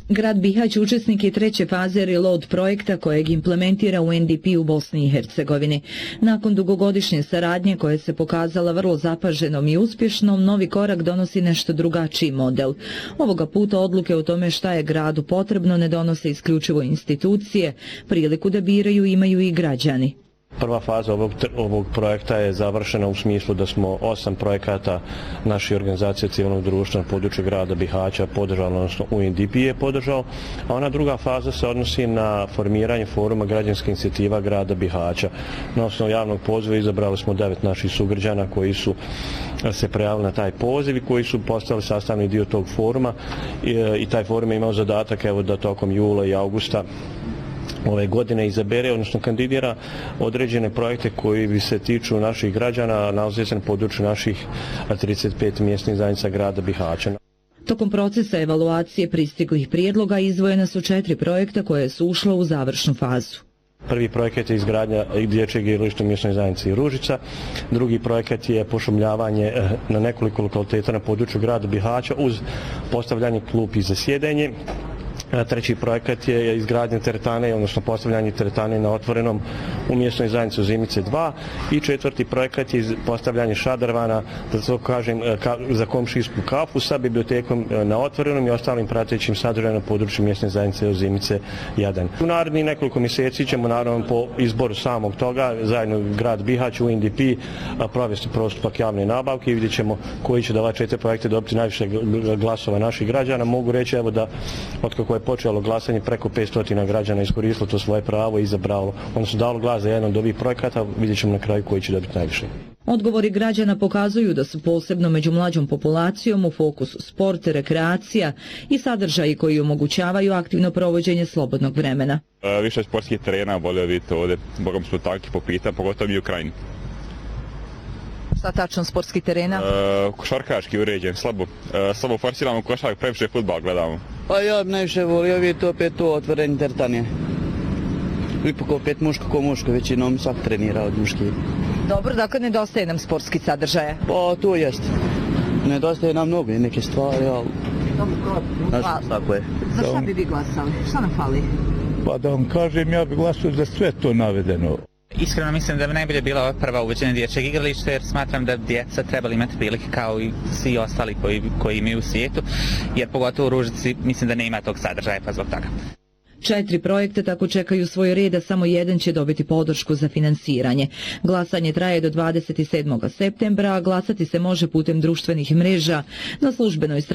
Grad Bihać učesnik je treće faze Reload projekta kojeg implementira UNDP u Bosni i Hercegovini. Nakon dugogodišnje saradnje koje se pokazala vrlo zapaženom i uspješnom, novi korak donosi nešto drugačiji model. Ovoga puta odluke o tome šta je gradu potrebno ne donose isključivo institucije, priliku da biraju imaju i građani. Prva faza ovog projekta je završena u smislu da smo 8 projekata naše organizacije civilnog društva na području grada Bihaća podržali, odnosno UNDP je podržao, a ona druga faza se odnosi na formiranje foruma građanskih inicijativa grada Bihaća. Na osnovu javnog poziva izabrali smo 9 naših sugrađana koji su se prijavili na taj poziv i koji su postali sastavni dio tog foruma i taj forum je imao zadatak da tokom jula i augusta ove godine izabere, odnosno kandidira određene projekte koji bi se tiču naših građana, nalaze se na području naših 35 mjesnih zajednica grada Bihaća. Tokom procesa evaluacije pristiglih prijedloga izdvojena su 4 projekta koje su ušla u završnu fazu. Prvi projekat je izgradnja dječjeg igrališta u mjesnoj zajednici Ružica, drugi projekat je pošumljavanje na nekoliko lokaliteta na području grada Bihaća uz postavljanje klupi za sjedenje. Treći projekat je izgradnja teretane, odnosno postavljanje teretane na otvorenom u mjesnoj zajednici Zimice 2 i četvrti projekat je postavljanje šadrvana, da to kažem, za komšijsku kafu sa bibliotekom na otvorenom i ostalim pratećim sadržajima na području mjesne zajednice Zimice 1. U narednih nekoliko mjeseci ćemo naravno po izboru samog toga zajedno grad Bihać, UNDP provesti postupak javne nabavke i vidjet ćemo koji će da ova 4 projekte dobiti najviše glasova naših građana. Mogu reći da otkako je počelo glasanje, preko 500 građana iskoristilo to svoje pravo i izabralo, odnosno dalo glas za jedan od ovih projekata, vidjet ćemo na kraju koji će dobiti najviše. Odgovori građana pokazuju da su posebno među mlađom populacijom u fokusu sport, rekreacija i sadržaji koji omogućavaju aktivno provođenje slobodnog vremena. Više sportskih terena volio vidjeti ovdje, bogom smo takvi po pitanju, pogotovo mi u Krajini. Šta tačno sportskih terena? Košarkaški uređen, slabo forsiramo košark, previše fudbal gledamo. Pa ja bi najviše volio vidjeti opet to otvorenje teretane. Ipak opet muško ko muško, većinom svak trenira od muški. Dobro, dakle nedostaje nam sportskih sadržaja? Pa to jest. Nedostaje nam mnogo neke stvari, ali... Tako je. Za šta bi vi glasali? Šta nam fali? Pa da vam kažem, ja bi glasao za sve to navedeno. Iskreno mislim da bi najbolje bila ova prva uvođenje dječjeg igrališta jer smatram da djeca trebali imati prilike kao i svi ostali koji imaju u svijetu, jer pogotovo u Ružici mislim da ne ima tog sadržaja pa zbog toga. 4 projekta tako čekaju svoj red, a samo jedan će dobiti podršku za finansiranje. Glasanje traje do 27. septembra, a glasati se može putem društvenih mreža na službenoj strani